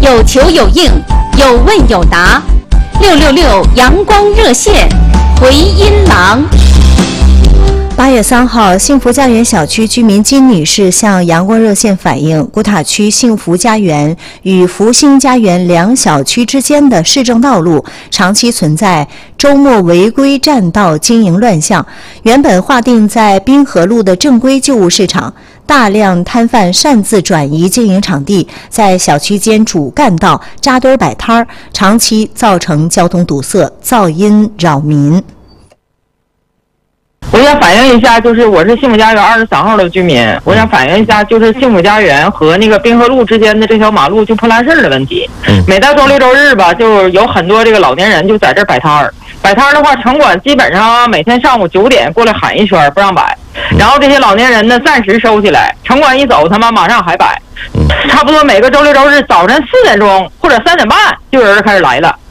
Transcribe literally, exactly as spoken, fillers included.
有求有应，有问有答。六六六阳光热线，回音廊。 八月三号，幸福家园小区居民金女士向阳光热线反映，古塔区幸福家园与福星家园两小区之间的市政道路长期存在周末违规占道经营乱象。原本划定在滨河路的正规旧物市场，大量摊贩擅自转移经营场地，在小区间主干道扎堆摆摊儿，长期造成交通堵塞、噪音扰民。 我想反映一下，就是我是幸福家园二十三号的居民，我想反映一下，就是幸福家园和那个滨河路之间的这条马路就破烂事的问题。每到周六周日吧，就有很多这个老年人就在这儿摆摊儿。摆摊儿的话，城管基本上每天上午九点过来喊一圈不让摆，然后这些老年人呢暂时收起来，城管一走，他们马上还摆。差不多每个周六周日早晨四点钟或者三点半就有人开始来了。